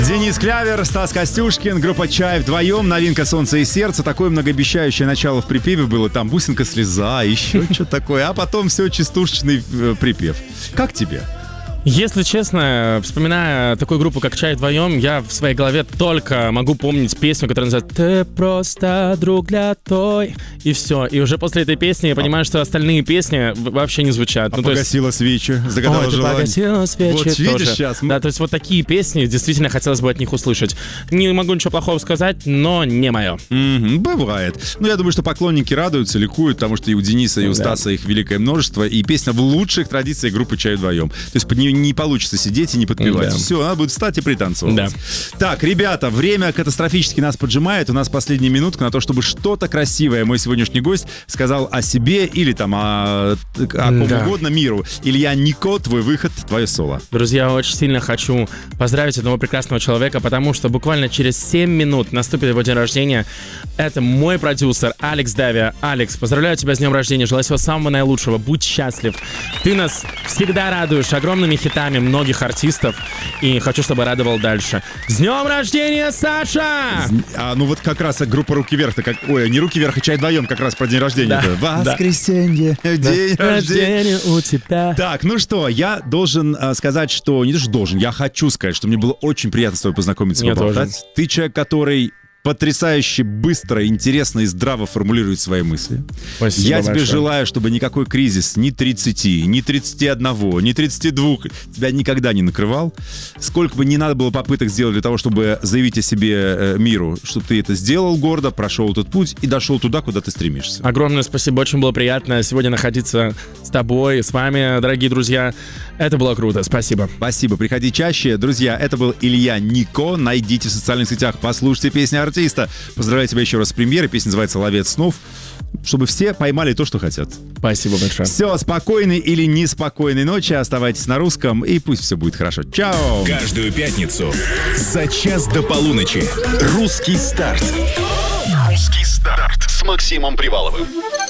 Денис Клявер, Стас Костюшкин, группа «Чай» вдвоем, новинка «Солнце и сердце». Такое многообещающее начало в припеве было. Там бусинка слеза, еще что-то такое. А потом все чистушечный припев. Как тебе? Если честно, вспоминая такую группу, как «Чай вдвоем», я в своей голове только могу помнить песню, которая называется «Ты просто друг для той». И все. И уже после этой песни я понимаю, что остальные песни вообще не звучат. Погасила свечи, загадала желание. Погасила свечи вот, видишь, тоже. Сейчас. Да, то есть вот такие песни действительно хотелось бы от них услышать. Не могу ничего плохого сказать, но не мое. Бывает. Но я думаю, что поклонники радуются, ликуют, потому что и у Дениса, и у Стаса их великое множество. И песня в лучших традициях группы «Чай вдвоем». То есть под нее не получится сидеть и не подпевать. Да. Все, надо будет встать и пританцевать. Да. Так, ребята, время катастрофически нас поджимает. У нас последняя минутка на то, чтобы что-то красивое мой сегодняшний гость сказал о себе или там о ком угодно миру. Илья Нико, твой выход, твое соло. Друзья, очень сильно хочу поздравить одного прекрасного человека, потому что буквально через 7 минут наступит его день рождения. Это мой продюсер Алекс Давия. Алекс, поздравляю тебя с днем рождения. Желаю всего самого наилучшего. Будь счастлив. Ты нас всегда радуешь огромными хитами многих артистов. И хочу, чтобы радовал дальше. С днем рождения, Саша! Ну вот как раз группа «Руки вверх», не «Руки вверх», а «Чай вдвоем» как раз про день рождения. Да. Воскресенье, день рождения у тебя. Так, ну что, я должен сказать, что... Не то, что должен, я хочу сказать, что мне было очень приятно с тобой познакомиться. Мне тоже. Ты человек, который потрясающе быстро, интересно и здраво формулирует свои мысли. Спасибо Я тебе большое. желаю, чтобы никакой кризис ни 30, ни 31, ни 32 тебя никогда не накрывал. Сколько бы ни надо было попыток сделать для того, чтобы заявить о себе миру, чтобы ты это сделал гордо, прошел этот путь и дошел туда, куда ты стремишься. Огромное спасибо, очень было приятно сегодня находиться с тобой, с вами, дорогие друзья. Это было круто, спасибо. Спасибо, приходи чаще. Друзья, это был Илья Нико. Найдите в социальных сетях, послушайте песни артиста. Поздравляю тебя еще раз с премьерой. Песня называется «Ловец снов». Чтобы все поймали то, что хотят. Спасибо большое. Все, спокойной или неспокойной ночи. Оставайтесь на русском, и пусть все будет хорошо. Чао! Каждую пятницу за час до полуночи «Русский старт». «Русский старт» с Максимом Приваловым.